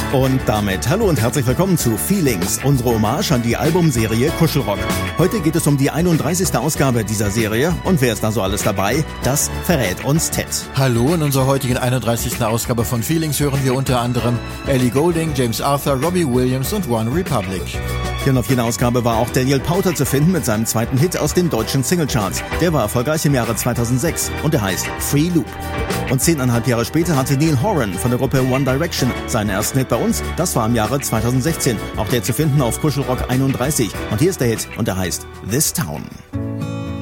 Und damit hallo und herzlich willkommen zu Feelings, unsere Hommage an die Albumserie Kuschelrock. Heute geht es um die 31. Ausgabe dieser Serie und wer ist da so alles dabei? Das verrät uns Ted. Hallo, in unserer heutigen 31. Ausgabe von Feelings hören wir unter anderem Ellie Goulding, James Arthur, Robbie Williams und One Republic. Hier auf jeder Ausgabe war auch Daniel Powter zu finden mit seinem zweiten Hit aus den deutschen Singlecharts. Der war erfolgreich im Jahre 2006 und der heißt Free Loop. Und 10,5 Jahre später hatte Neil Horan von der Gruppe One Direction seinen ersten Hit bei uns. Das war im Jahre 2016. Auch der zu finden auf Kuschelrock 31. Und hier ist der Hit und der heißt This Town.